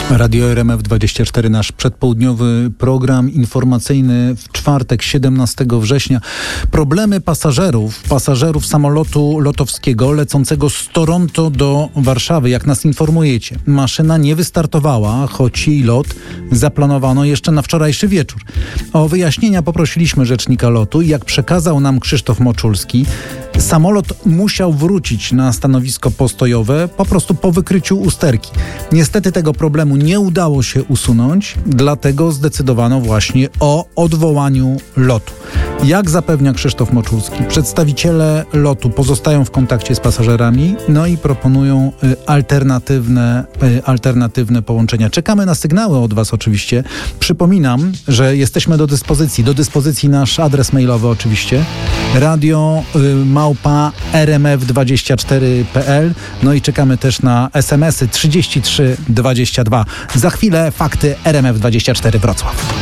Radio RMF24, nasz przedpołudniowy program informacyjny w czwartek, 17 września. Problemy pasażerów samolotu lotowskiego lecącego z Toronto do Warszawy. Jak nas informujecie, maszyna nie wystartowała, choć jej lot zaplanowano jeszcze na wczorajszy wieczór. O wyjaśnienia poprosiliśmy rzecznika lotu i jak przekazał nam Krzysztof Moczulski, samolot musiał wrócić na stanowisko postojowe po prostu po wykryciu usterki. Niestety tego problemu nie udało się usunąć, dlatego zdecydowano właśnie o odwołaniu lotu. Jak zapewnia Krzysztof Moczulski, przedstawiciele lotu pozostają w kontakcie z pasażerami, no i proponują alternatywne połączenia. Czekamy na sygnały od Was oczywiście. Przypominam, że jesteśmy do dyspozycji nasz adres mailowy oczywiście, radio@rmf24.pl, no i czekamy też na SMS-y 3322. Za chwilę fakty RMF24 Wrocław.